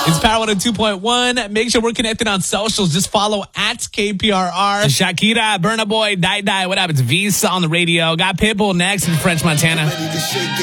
It's Power 102.1. Make sure we're connected on socials. Just follow at KPRR. Shakira, Burna Boy, Die Die. What up? It's Visa on the radio. Got Pitbull next in French Montana.